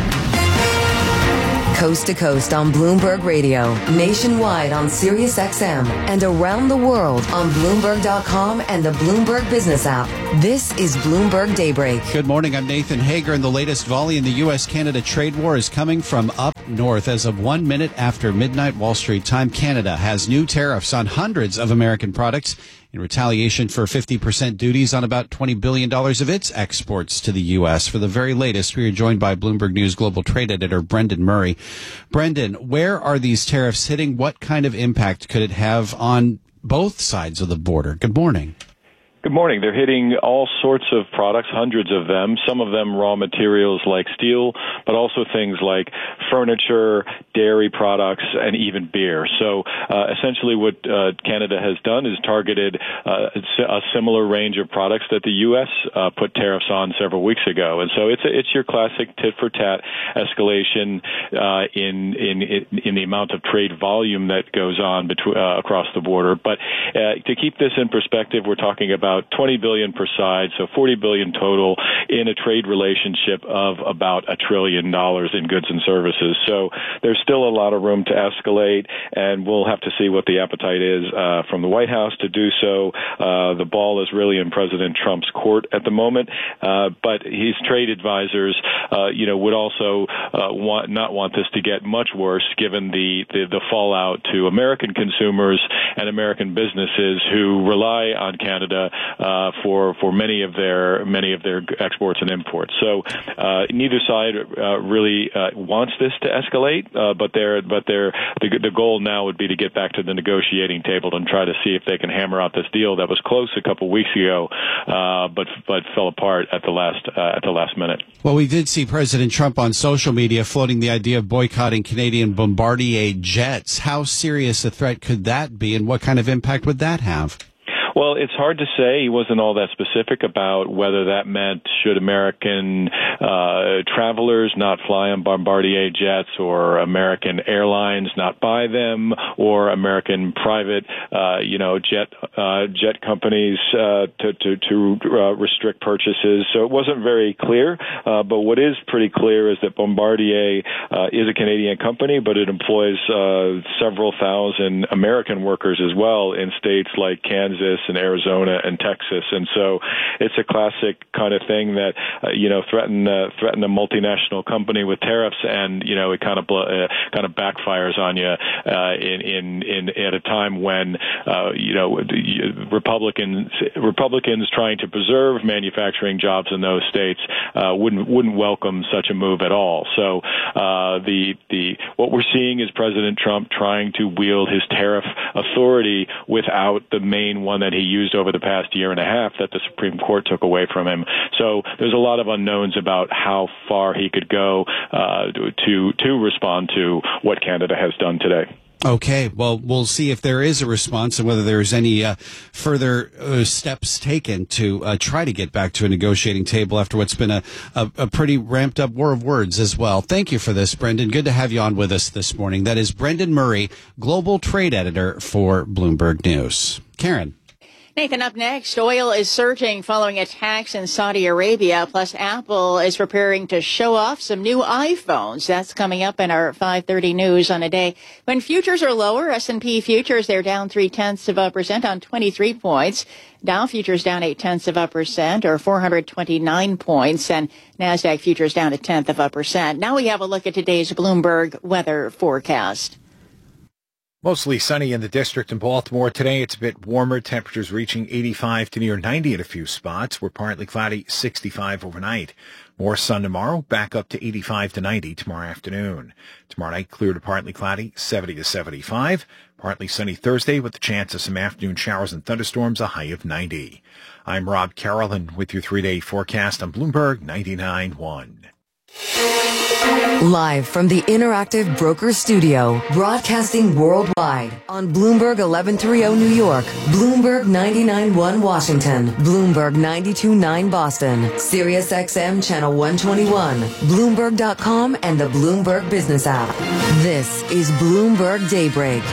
Coast to coast on Bloomberg Radio, nationwide on Sirius X M, and around the world on Bloomberg dot com and the Bloomberg Business app. This is Bloomberg Daybreak. Good morning. I'm Nathan Hager, and the latest volley in the U S Canada trade war is coming from up north. As of one minute after midnight Wall Street time, Canada has new tariffs on hundreds of American products in retaliation for fifty percent duties on about twenty billion dollars of its exports to the U S. For the very latest, we are joined by Bloomberg News global trade editor Brendan Murray. Brendan, where are these tariffs hitting? What kind of impact could it have on both sides of the border? Good morning. Good morning. They're hitting all sorts of products, hundreds of them, some of them raw materials like steel, but also things like furniture, dairy products, and even beer. So uh, essentially what uh, Canada has done is targeted uh, a similar range of products that the U S uh, put tariffs on several weeks ago. And so it's a, it's your classic tit-for-tat escalation uh, in, in in the amount of trade volume that goes on between, uh, across the border. But uh, to keep this in perspective, we're talking about twenty billion dollars per side, so forty billion dollars total in a trade relationship of about a trillion dollars in goods and services. So there's still a lot of room to escalate, and we'll have to see what the appetite is uh, from the White House to do so. Uh, the ball is really in President Trump's court at the moment, uh, but his trade advisors, uh, you know, would also uh, want not want this to get much worse, given the, the the fallout to American consumers and American businesses who rely on Canada Uh, for for many of their many of their exports and imports. So uh, neither side uh, really uh, wants this to escalate, uh, but they're but they're the, the goal now would be to get back to the negotiating table and try to see if they can hammer out this deal that was close a couple weeks ago, uh, but but fell apart at the last uh, at the last minute. Well, we did see President Trump on social media floating the idea of boycotting Canadian Bombardier jets. How serious a threat could that be, and what kind of impact would that have? Well, it's hard to say. He wasn't all that specific about whether that meant should American uh, travelers not fly on Bombardier jets, or American airlines not buy them, or American private, uh, you know, jet uh, jet companies uh, to to, to uh, restrict purchases. So it wasn't very clear. Uh, but what is pretty clear is that Bombardier uh, is a Canadian company, but it employs uh, several thousand American workers as well in states like Kansas and Arizona and Texas, and so it's a classic kind of thing that uh, you know threaten uh, threaten a multinational company with tariffs, and you know it kind of uh, kind of backfires on you uh, in, in in at a time when uh, you know Republicans Republicans trying to preserve manufacturing jobs in those states uh, wouldn't wouldn't welcome such a move at all. So uh, the the what we're seeing is President Trump trying to wield his tariff authority without the main one that he used over the past year and a half that the Supreme Court took away from him. So there's a lot of unknowns about how far he could go uh, to to respond to what Canada has done today. Okay, well, we'll see if there is a response and whether there's any uh, further uh, steps taken to uh, try to get back to a negotiating table after what's been a, a, a pretty ramped up war of words as well. Thank you for this, Brendan. Good to have you on with us this morning. That is Brendan Murray, global trade editor for Bloomberg News. Karen. Nathan, up next, oil is surging following attacks in Saudi Arabia, plus Apple is preparing to show off some new iPhones. That's coming up in our five thirty news on a day when futures are lower. S and P futures, they're down three-tenths of a percent on twenty-three points. Dow futures down eight-tenths of a percent, or four hundred twenty-nine points, and NASDAQ futures down a tenth of a percent. Now we have a look at today's Bloomberg weather forecast. Mostly sunny in the district in Baltimore today. It's a bit warmer. Temperatures reaching eighty-five to near ninety at a few spots. We're partly cloudy, sixty-five overnight. More sun tomorrow, back up to eighty-five to ninety tomorrow afternoon. Tomorrow night, clear to partly cloudy, seventy to seventy-five. Partly sunny Thursday with the chance of some afternoon showers and thunderstorms, a high of ninety. I'm Rob Carroll, and with your three-day forecast on Bloomberg ninety-nine point one. Live from the Interactive Broker Studio, broadcasting worldwide on Bloomberg eleven thirty New York, Bloomberg ninety-nine point one Washington, Bloomberg ninety-two point nine Boston, Sirius X M Channel one twenty-one, Bloomberg dot com, and the Bloomberg Business app. This is Bloomberg Daybreak.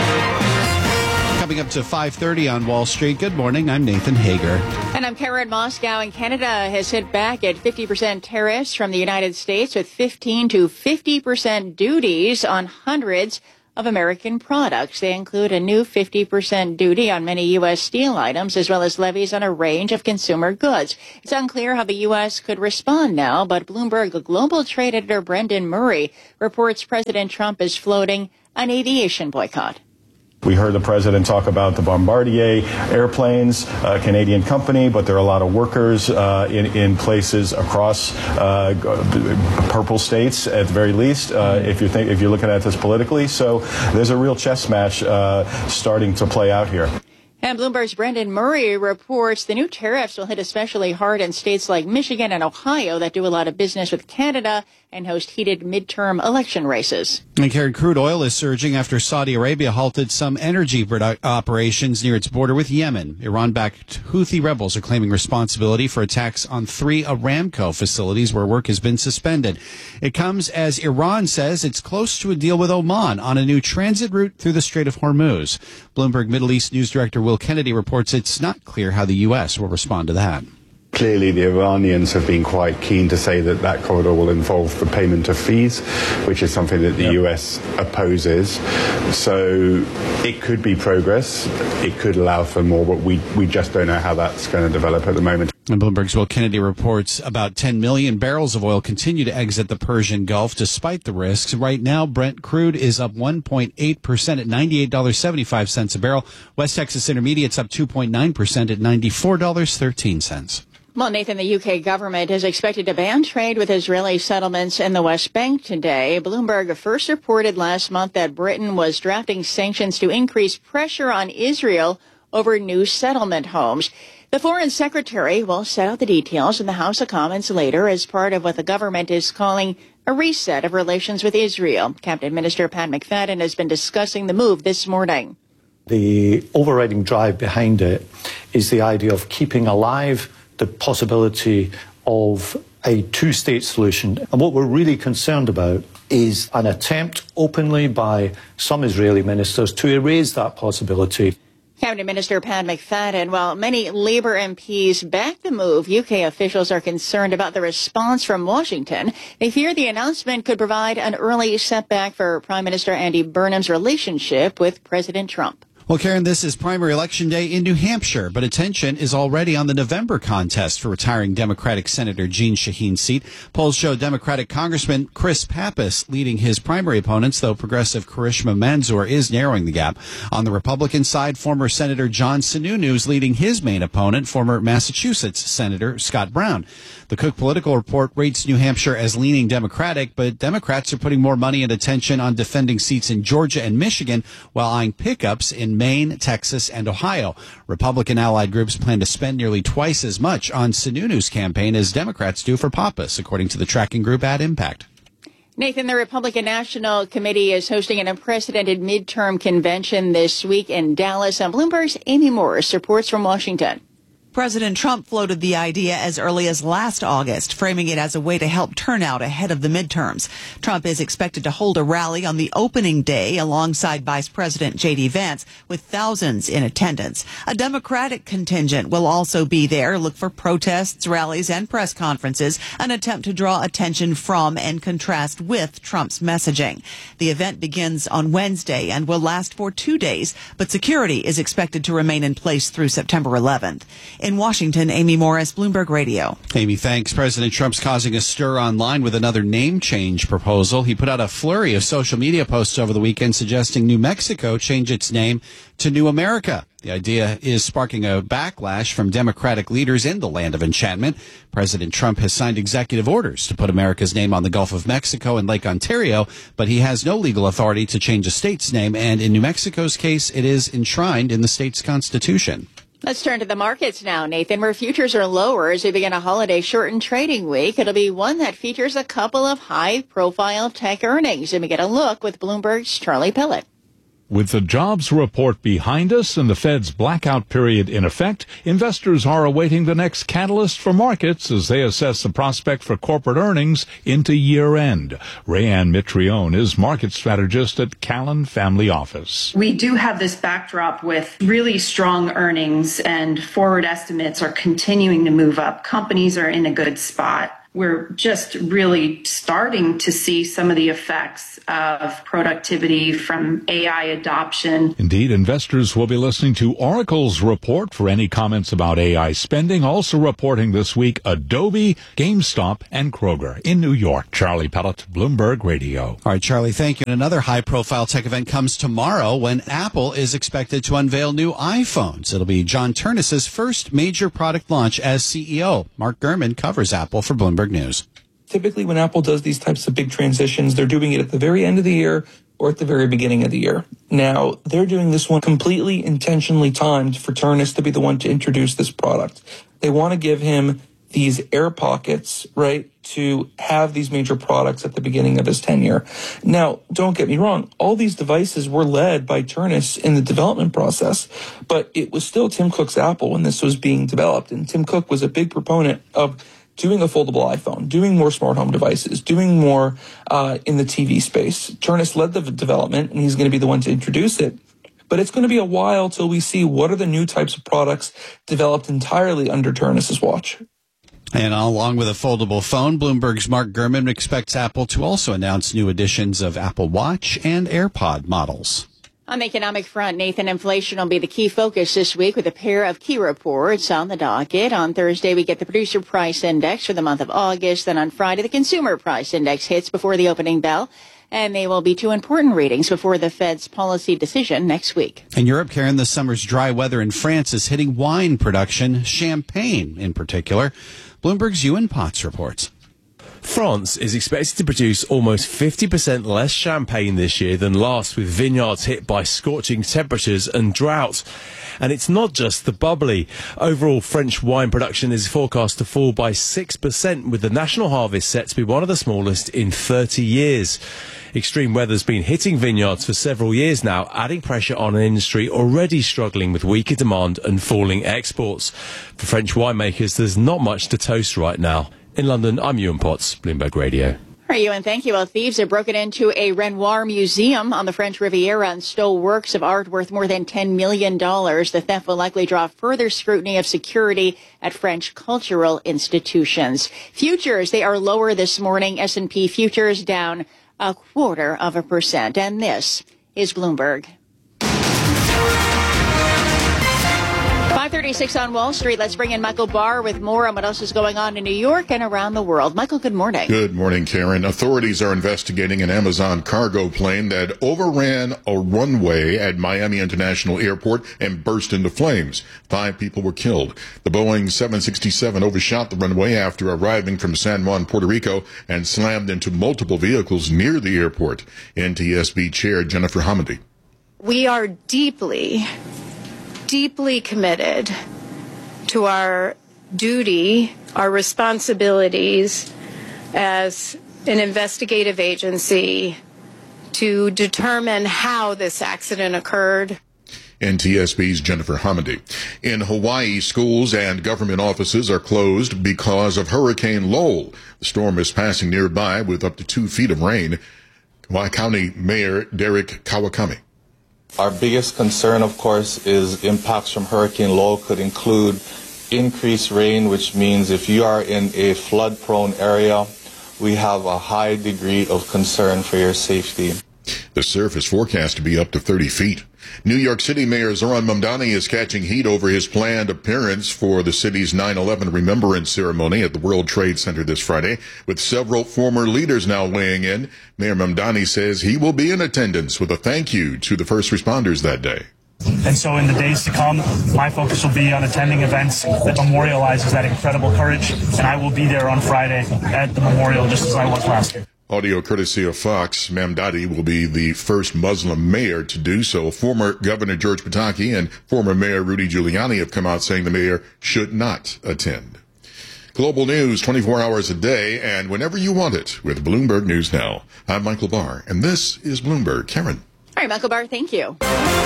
Coming up to five thirty on Wall Street. Good morning. I'm Nathan Hager. And I'm Karen Moscow. And Canada has hit back at fifty percent tariffs from the United States with fifteen to fifty percent duties on hundreds of American products. They include a new fifty percent duty on many U S steel items, as well as levies on a range of consumer goods. It's unclear how the U S could respond now, but Bloomberg global trade editor Brendan Murray reports President Trump is floating an aviation boycott. We heard the president talk about the Bombardier airplanes, a Canadian company, but there are a lot of workers uh, in, in places across uh, purple states, at the very least, uh, if, you think, if you're looking at this politically. So there's a real chess match uh, starting to play out here. And Bloomberg's Brendan Murray reports the new tariffs will hit especially hard in states like Michigan and Ohio that do a lot of business with Canada and host heated midterm election races. And Karen, crude oil is surging after Saudi Arabia halted some energy produ- operations near its border with Yemen. Iran-backed Houthi rebels are claiming responsibility for attacks on three Aramco facilities where work has been suspended. It comes as Iran says it's close to a deal with Oman on a new transit route through the Strait of Hormuz. Bloomberg Middle East News Director Will Kennedy reports it's not clear how the U S will respond to that. Clearly, the Iranians have been quite keen to say that that corridor will involve the payment of fees, which is something that the yep. U S opposes. So it could be progress. It could allow for more, but we, we just don't know how that's going to develop at the moment. And Bloomberg's Will Kennedy reports about ten million barrels of oil continue to exit the Persian Gulf despite the risks. Right now, Brent crude is up one point eight percent at ninety-eight dollars and seventy-five cents a barrel. West Texas Intermediate's up two point nine percent at ninety-four dollars and thirteen cents. Well, Nathan, the U K government is expected to ban trade with Israeli settlements in the West Bank today. Bloomberg first reported last month that Britain was drafting sanctions to increase pressure on Israel over new settlement homes. The Foreign Secretary will set out the details in the House of Commons later as part of what the government is calling a reset of relations with Israel. Cabinet Minister Pat McFadden has been discussing the move this morning. The overriding drive behind it is the idea of keeping alive the possibility of a two-state solution. And what we're really concerned about is an attempt openly by some Israeli ministers to erase that possibility. Cabinet Minister Pat McFadden, while many Labour M Ps back the move, U K officials are concerned about the response from Washington. They fear the announcement could provide an early setback for Prime Minister Andy Burnham's relationship with President Trump. Well, Karen, this is primary election day in New Hampshire, but attention is already on the November contest for retiring Democratic Senator Jeanne Shaheen's seat. Polls show Democratic Congressman Chris Pappas leading his primary opponents, though progressive Karishma Manzoor is narrowing the gap. On the Republican side, former Senator John Sununu is leading his main opponent, former Massachusetts Senator Scott Brown. The Cook Political Report rates New Hampshire as leaning Democratic, but Democrats are putting more money and attention on defending seats in Georgia and Michigan while eyeing pickups in Maine, Texas, and Ohio. Republican allied groups plan to spend nearly twice as much on Sununu's campaign as Democrats do for Pappas, according to the tracking group Ad Impact. Nathan, the Republican National Committee is hosting an unprecedented midterm convention this week in Dallas. And Bloomberg's Amy Morris reports from Washington. President Trump floated the idea as early as last August, framing it as a way to help turnout ahead of the midterms. Trump is expected to hold a rally on the opening day alongside Vice President J D Vance, with thousands in attendance. A Democratic contingent will also be there, look for protests, rallies, and press conferences, an attempt to draw attention from and contrast with Trump's messaging. The event begins on Wednesday and will last for two days, but security is expected to remain in place through September eleventh. In Washington, Amy Morris, Bloomberg Radio. Amy, thanks. President Trump's causing a stir online with another name change proposal. He put out a flurry of social media posts over the weekend suggesting New Mexico change its name to New America. The idea is sparking a backlash from Democratic leaders in the land of enchantment. President Trump has signed executive orders to put America's name on the Gulf of Mexico and Lake Ontario, but he has no legal authority to change a state's name, and in New Mexico's case, it is enshrined in the state's constitution. Let's turn to the markets now, Nathan, where futures are lower as we begin a holiday-shortened trading week. It'll be one that features a couple of high-profile tech earnings. And we get a look with Bloomberg's Charlie Pellett. With the jobs report behind us and the Fed's blackout period in effect, investors are awaiting the next catalyst for markets as they assess the prospect for corporate earnings into year-end. Rayanne Mitrione is market strategist at Callan Family Office. We do have this backdrop with really strong earnings, and forward estimates are continuing to move up. Companies are in a good spot. We're just really starting to see some of the effects of productivity from A I adoption. Indeed, investors will be listening to Oracle's report for any comments about A I spending. Also reporting this week, Adobe, GameStop, and Kroger in New York. Charlie Pellett, Bloomberg Radio. All right, Charlie, thank you. And another high-profile tech event comes tomorrow when Apple is expected to unveil new iPhones. It'll be John Ternus's first major product launch as C E O. Mark Gurman covers Apple for Bloomberg News. Typically, when Apple does these types of big transitions, they're doing it at the very end of the year or at the very beginning of the year. Now, they're doing this one completely intentionally timed for Ternus to be the one to introduce this product. They want to give him these air pockets, right, to have these major products at the beginning of his tenure. Now, don't get me wrong, all these devices were led by Ternus in the development process, but it was still Tim Cook's Apple when this was being developed, and Tim Cook was a big proponent of doing a foldable iPhone, doing more smart home devices, doing more uh, in the T V space. Ternus led the development, and he's going to be the one to introduce it. But it's going to be a while till we see what are the new types of products developed entirely under Ternus's watch. And along with a foldable phone, Bloomberg's Mark Gurman expects Apple to also announce new editions of Apple Watch and AirPod models. On the economic front, Nathan, inflation will be the key focus this week with a pair of key reports on the docket. On Thursday, we get the producer price index for the month of August. Then on Friday, the consumer price index hits before the opening bell. And they will be two important readings before the Fed's policy decision next week. In Europe, Karen, this summer's dry weather in France is hitting wine production, champagne in particular. Bloomberg's Ewan Potts reports. France is expected to produce almost fifty percent less champagne this year than last, with vineyards hit by scorching temperatures and drought. And it's not just the bubbly. Overall, French wine production is forecast to fall by six percent, with the national harvest set to be one of the smallest in thirty years. Extreme weather's been hitting vineyards for several years now, adding pressure on an industry already struggling with weaker demand and falling exports. For French winemakers, there's not much to toast right now. In London, I'm Ewan Potts, Bloomberg Radio. All right, Ewan, thank you. Well, thieves have broken into a Renoir museum on the French Riviera and stole works of art worth more than ten million dollars. The theft will likely draw further scrutiny of security at French cultural institutions. Futures, they are lower this morning. S and P futures down a quarter of a percent. And this is Bloomberg. five thirty-six on Wall Street. Let's bring in Michael Barr with more on what else is going on in New York and around the world. Michael, good morning. Good morning, Karen. Authorities are investigating an Amazon cargo plane that overran a runway at Miami International Airport and burst into flames. Five people were killed. The Boeing seven sixty-seven overshot the runway after arriving from San Juan, Puerto Rico, and slammed into multiple vehicles near the airport. N T S B Chair Jennifer Hamady. We are deeply deeply committed to our duty, our responsibilities as an investigative agency to determine how this accident occurred. N T S B's Jennifer Hamady. In Hawaii, schools and government offices are closed because of Hurricane Lowell. The storm is passing nearby with up to two feet of rain. Hawaii County Mayor Derek Kawakami. Our biggest concern, of course, is impacts from Hurricane Lowell could include increased rain, which means if you are in a flood-prone area, we have a high degree of concern for your safety. The surf is forecast to be up to thirty feet. New York City Mayor Zohran Mamdani is catching heat over his planned appearance for the city's nine eleven Remembrance Ceremony at the World Trade Center this Friday, with several former leaders now weighing in. Mayor Mamdani says he will be in attendance with a thank you to the first responders that day. And so in the days to come, my focus will be on attending events that memorializes that incredible courage, and I will be there on Friday at the memorial just as I was last year. Audio courtesy of Fox. Mamdani will be the first Muslim mayor to do so. Former Governor George Pataki and former Mayor Rudy Giuliani have come out saying the mayor should not attend. Global news twenty-four hours a day and whenever you want it with Bloomberg News Now. I'm Michael Barr, and this is Bloomberg. Karen. All right, Michael Barr, thank you.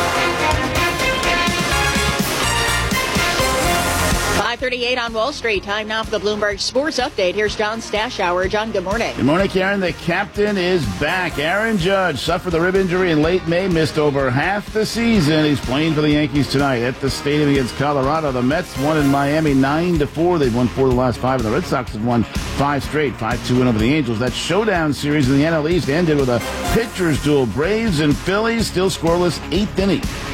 five thirty-eight on Wall Street. Time now for the Bloomberg Sports Update. Here's John Stashower. John, good morning. Good morning, Karen. The captain is back. Aaron Judge suffered the rib injury in late May, missed over half the season. He's playing for the Yankees tonight at the Stadium against Colorado. The Mets won in Miami nine to four. They've won four of the last five, and the Red Sox have won five straight. five two win over the Angels. That showdown series in the N L East ended with a pitcher's duel. Braves and Phillies still scoreless, eighth inning.